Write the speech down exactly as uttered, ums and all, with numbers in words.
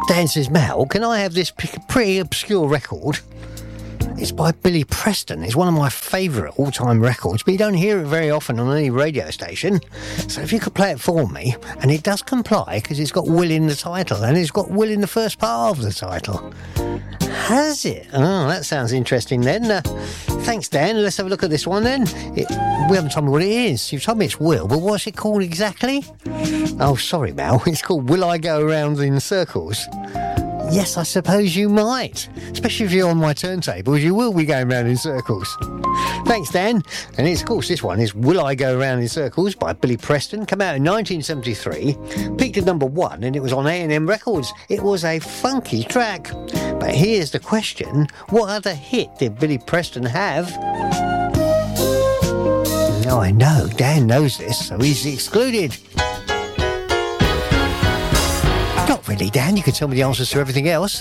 Dan says, Mal, can I have this p- pretty obscure record? It's by Billy Preston. It's one of my favourite all-time records, but you don't hear it very often on any radio station. So if you could play it for me, and it does comply because it's got Will in the title, and it's got Will in the first part of the title. Has it? Oh, that sounds interesting then. Uh, thanks, Dan. Let's have a look at this one then. It, we haven't told me what it is. You've told me it's Will, but what's it called exactly? Oh, sorry, Mal. It's called Will I Go Around in Circles? Yes, I suppose you might. Especially if you're on my turntables, you will be going round in circles. Thanks, Dan. And it's, of course, this one is Will I Go Round in Circles by Billy Preston. Came out in nineteen seventy-three. Peaked at number one, and it was on A and M Records. It was a funky track. But here's the question. What other hit did Billy Preston have? Now, I know Dan knows this, so he's excluded. Not really, Dan. You can tell me the answers to everything else.